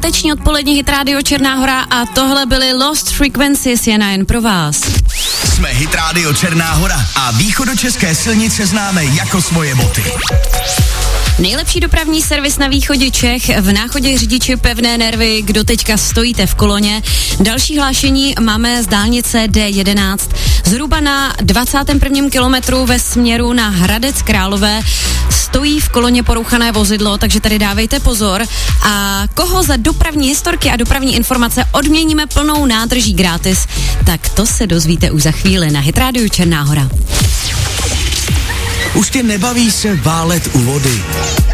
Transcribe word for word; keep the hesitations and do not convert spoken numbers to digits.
Páteční odpolední Hit Radio Černá Hora a tohle byly Lost Frequencies jen a jen pro vás. Jsme Hit Radio Černá Hora a východočeské silnice známe jako svoje boty. Nejlepší dopravní servis na východě Čech, v Náchodě řidiči pevné nervy, kdo teďka stojíte v koloně. Další hlášení máme z dálnice D jedenáct. Zhruba na dvacátém prvním kilometru ve směru na Hradec Králové stojí v koloně porouchané vozidlo, takže tady dávejte pozor. A koho za dopravní historky a dopravní informace odměníme plnou nádrží gratis, tak to se dozvíte už za chvíli na Hit Radio Černá Hora. Už tě nebaví se válet u vody.